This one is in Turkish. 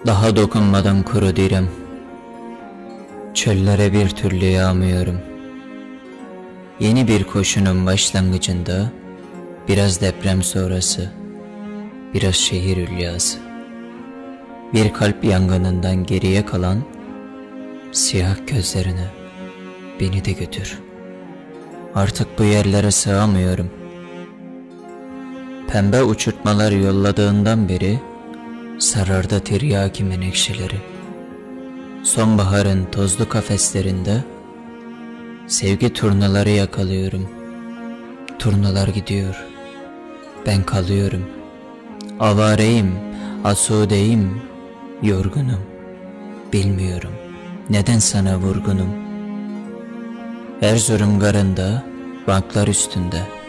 Daha dokunmadan kuru direm. Çöllere bir türlü yağmıyorum. Yeni bir koşunun başlangıcında biraz deprem sonrası, biraz şehir hülyası. Bir kalp yangınından geriye kalan siyah gözlerine beni de götür. Artık bu yerlere sığamıyorum. Pembe uçurtmalar yolladığından beri sarardı tiryaki menekşeleri. Sonbaharın tozlu kafeslerinde sevgi turnaları yakalıyorum. Turnalar gidiyor, ben kalıyorum. Avareyim, asudeyim, yorgunum. Bilmiyorum neden sana vurgunum. Erzurum garında, banklar üstünde